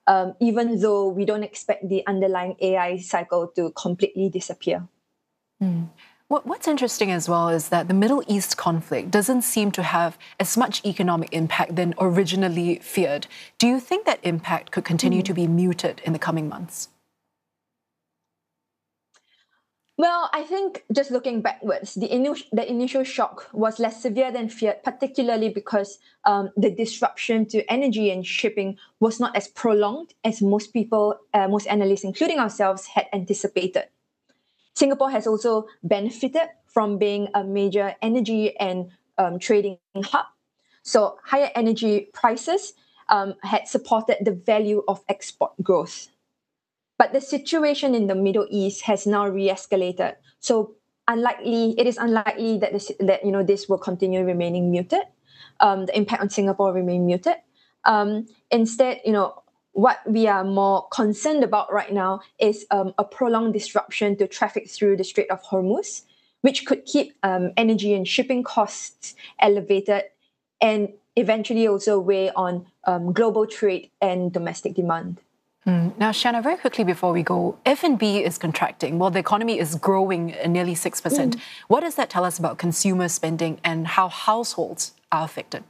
even though we don't expect the underlying AI cycle to completely disappear. What's interesting as well is that the Middle East conflict doesn't seem to have as much economic impact than originally feared. Do you think that impact could continue to be muted in the coming months? Well, I think just looking backwards, the initial shock was less severe than feared, particularly because the disruption to energy and shipping was not as prolonged as most people, most analysts, including ourselves, had anticipated. Singapore has also benefited from being a major energy and trading hub. So higher energy prices had supported the value of export growth. But the situation in the Middle East has now re-escalated. So it is unlikely that this will continue remaining muted. The impact on Singapore remain muted. Instead, what we are more concerned about right now is a prolonged disruption to traffic through the Strait of Hormuz, which could keep energy and shipping costs elevated and eventually also weigh on global trade and domestic demand. Now, Shiana, very quickly before we go, F&B is contracting while the economy is growing at nearly 6%. What does that tell us about consumer spending and how households are affected?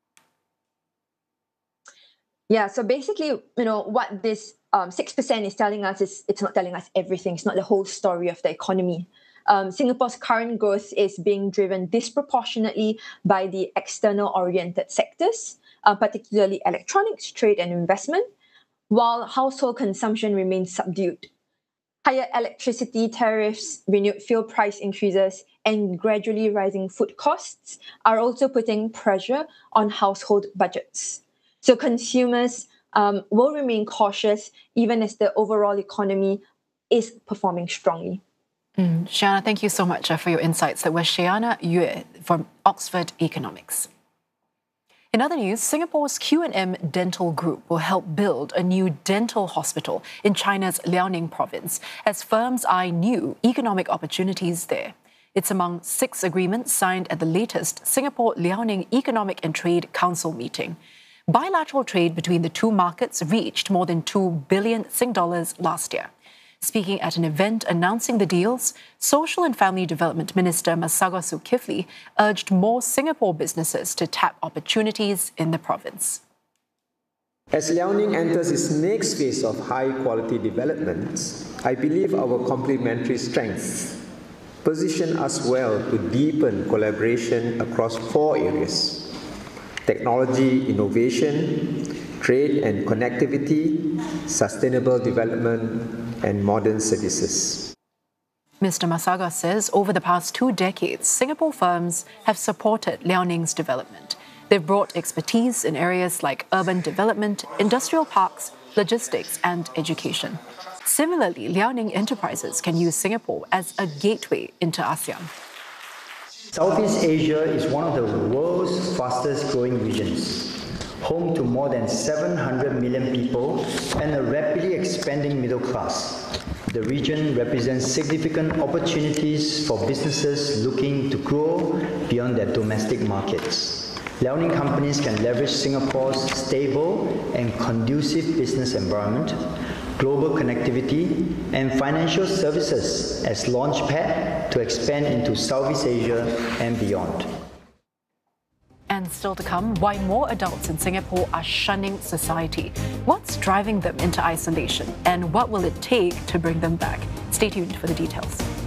Yeah, so basically, what this 6% is telling us is it's not telling us everything. It's not the whole story of the economy. Singapore's current growth is being driven disproportionately by the external-oriented sectors, particularly electronics, trade and investment, while household consumption remains subdued. Higher electricity tariffs, renewed fuel price increases, and gradually rising food costs are also putting pressure on household budgets. So consumers will remain cautious even as the overall economy is performing strongly. Shiana, thank you so much for your insights. That was Shiana Yue from Oxford Economics. In other news, Singapore's Q&M Dental Group will help build a new dental hospital in China's Liaoning province as firms eye new economic opportunities there. It's among 6 agreements signed at the latest Singapore-Liaoning Economic and Trade Council meeting. Bilateral trade between the two markets reached more than 2 billion Sing dollars last year. Speaking at an event announcing the deals, Social and Family Development Minister Masagos Zulkifli urged more Singapore businesses to tap opportunities in the province. As Liaoning enters its next phase of high-quality development, I believe our complementary strengths position us well to deepen collaboration across 4 areas: technology, innovation, trade and connectivity, sustainable development, and modern services. Mr. Masagos says over the past 2 decades, Singapore firms have supported Liaoning's development. They've brought expertise in areas like urban development, industrial parks, logistics, and education. Similarly, Liaoning enterprises can use Singapore as a gateway into ASEAN. Southeast Asia is one of the world's fastest growing regions, home to more than 700 million people and a rapidly expanding middle class. The region represents significant opportunities for businesses looking to grow beyond their domestic markets. Liaoning companies can leverage Singapore's stable and conducive business environment, global connectivity, and financial services as launchpad to expand into Southeast Asia and beyond. And still to come, why more adults in Singapore are shunning society. What's driving them into isolation, and what will it take to bring them back? Stay tuned for the details.